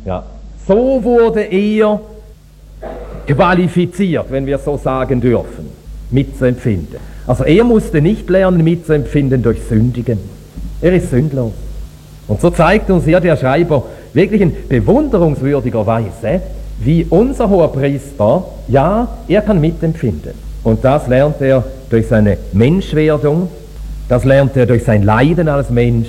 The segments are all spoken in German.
Ja, so wurde er qualifiziert, wenn wir so sagen dürfen, mitzuempfinden. Also er musste nicht lernen mitzuempfinden durch Sündigen. Er ist sündlos. Und so zeigt uns hier der Schreiber wirklich in bewunderungswürdiger Weise, wie unser Hoherpriester, ja, er kann mitempfinden. Und das lernt er durch seine Menschwerdung, das lernt er durch sein Leiden als Mensch,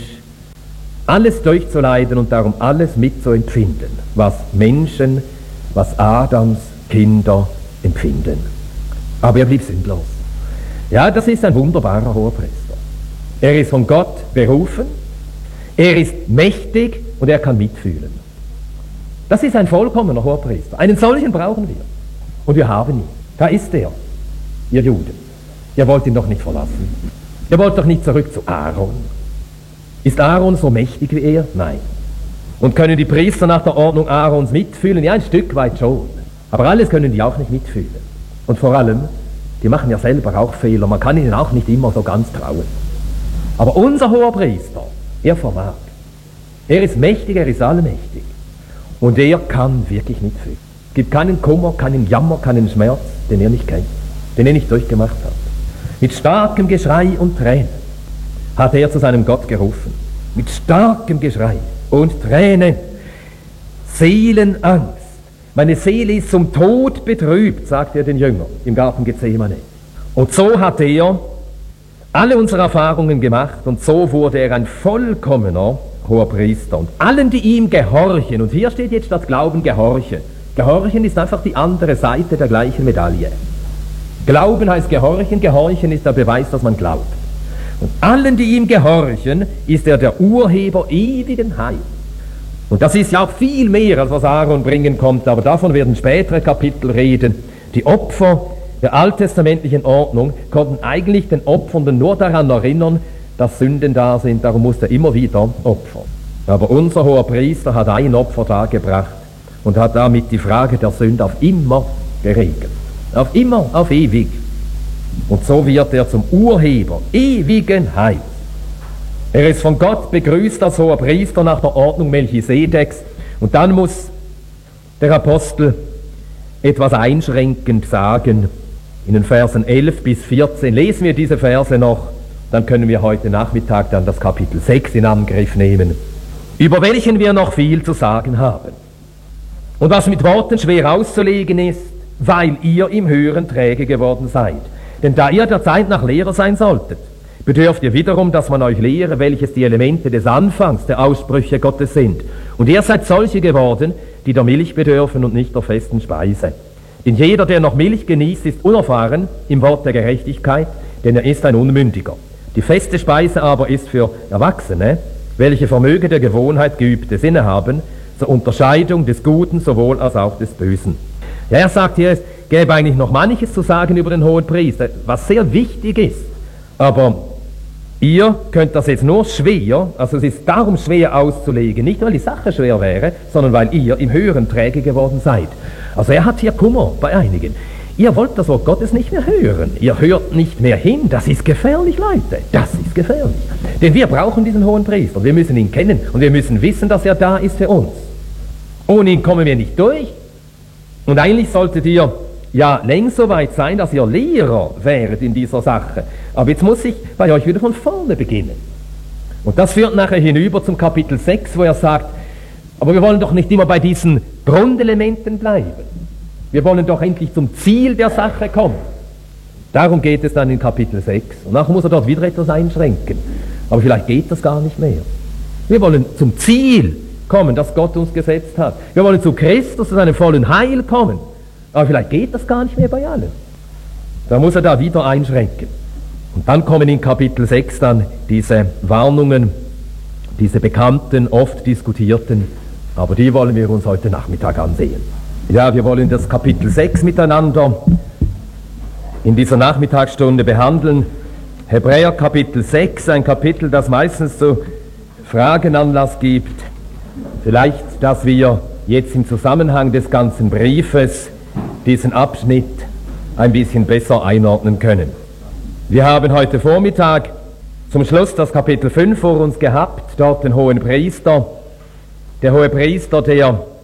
alles durchzuleiden und darum alles mitzuempfinden, was Menschen, was Adams Kinder empfinden. Aber er blieb sündlos. Ja, das ist ein wunderbarer Hoherpriester. Er ist von Gott berufen, er ist mächtig und er kann mitfühlen. Das ist ein vollkommener Hoherpriester. Einen solchen brauchen wir. Und wir haben ihn. Da ist er, ihr Juden. Ihr wollt ihn doch nicht verlassen. Ihr wollt doch nicht zurück zu Aaron. Ist Aaron so mächtig wie er? Nein. Und können die Priester nach der Ordnung Aarons mitfühlen? Ja, ein Stück weit schon. Aber alles können die auch nicht mitfühlen. Und vor allem, die machen ja selber auch Fehler. Man kann ihnen auch nicht immer so ganz trauen. Aber unser Hoherpriester, er vermag. Er ist mächtig, er ist allmächtig. Und er kann wirklich mitfühlen. Es gibt keinen Kummer, keinen Jammer, keinen Schmerz, den er nicht kennt, den er nicht durchgemacht hat. Mit starkem Geschrei und Tränen hat er zu seinem Gott gerufen. Mit starkem Geschrei und Tränen. Seelenangst. Meine Seele ist zum Tod betrübt, sagt er den Jüngern im Garten Gethsemane. Und so hat er alle unsere Erfahrungen gemacht und so wurde er ein vollkommener Hoherpriester. Und allen, die ihm gehorchen, und hier steht jetzt das Glauben gehorchen. Gehorchen ist einfach die andere Seite der gleichen Medaille. Glauben heißt gehorchen, gehorchen ist der Beweis, dass man glaubt. Und allen, die ihm gehorchen, ist er der Urheber ewigen Heils. Und das ist ja auch viel mehr, als was Aaron bringen kommt, aber davon werden spätere Kapitel reden. Die Opfer der alttestamentlichen Ordnung konnten eigentlich den Opfernden nur daran erinnern, dass Sünden da sind, darum musste er immer wieder opfern. Aber unser Hoherpriester hat ein Opfer dargebracht und hat damit die Frage der Sünde auf immer geregelt. Auf immer, auf ewig. Und so wird er zum Urheber ewigen Heils. Er ist von Gott begrüßt als Hoherpriester nach der Ordnung Melchisedeks. Und dann muss der Apostel etwas einschränkend sagen. In den Versen 11 bis 14 lesen wir diese Verse noch. Dann können wir heute Nachmittag dann das Kapitel 6 in Angriff nehmen, über welchen wir noch viel zu sagen haben. Und was mit Worten schwer auszulegen ist, weil ihr im Hören träge geworden seid. Denn da ihr der Zeit nach Lehrer sein solltet, bedürft ihr wiederum, dass man euch lehre, welches die Elemente des Anfangs der Aussprüche Gottes sind. Und ihr seid solche geworden, die der Milch bedürfen und nicht der festen Speise. Denn jeder, der noch Milch genießt, ist unerfahren im Wort der Gerechtigkeit, denn er ist ein Unmündiger. Die feste Speise aber ist für Erwachsene, welche Vermöge der Gewohnheit geübte Sinne haben, zur Unterscheidung des Guten sowohl als auch des Bösen. Ja, er sagt hier, es gäbe eigentlich noch manches zu sagen über den Hohenpriester, was sehr wichtig ist. Aber ihr könnt das jetzt nur schwer, also es ist darum schwer auszulegen, nicht weil die Sache schwer wäre, sondern weil ihr im Hören träge geworden seid. Also er hat hier Kummer bei einigen. Ihr wollt das Wort Gottes nicht mehr hören. Ihr hört nicht mehr hin. Das ist gefährlich, Leute. Das ist gefährlich. Denn wir brauchen diesen Hohenpriester. Wir müssen ihn kennen und wir müssen wissen, dass er da ist für uns. Ohne ihn kommen wir nicht durch. Und eigentlich solltet ihr ja längst so weit sein, dass ihr Lehrer wäret in dieser Sache. Aber jetzt muss ich bei euch wieder von vorne beginnen. Und das führt nachher hinüber zum Kapitel 6, wo er sagt, aber wir wollen doch nicht immer bei diesen Grundelementen bleiben. Wir wollen doch endlich zum Ziel der Sache kommen. Darum geht es dann in Kapitel 6. Und nachher muss er dort wieder etwas einschränken. Aber vielleicht geht das gar nicht mehr. Wir wollen zum Ziel kommen, das Gott uns gesetzt hat. Wir wollen zu Christus, zu seinem vollen Heil kommen. Aber vielleicht geht das gar nicht mehr bei allen. Da muss er da wieder einschränken. Und dann kommen in Kapitel 6 dann diese Warnungen, diese bekannten, oft diskutierten, aber die wollen wir uns heute Nachmittag ansehen. Ja, wir wollen das Kapitel 6 miteinander in dieser Nachmittagsstunde behandeln. Hebräer Kapitel 6, ein Kapitel, das meistens zu Fragenanlass gibt. Vielleicht, dass wir jetzt im Zusammenhang des ganzen Briefes diesen Abschnitt ein bisschen besser einordnen können. Wir haben heute Vormittag zum Schluss das Kapitel 5 vor uns gehabt, dort den Hohenpriester. Der Hohepriester, der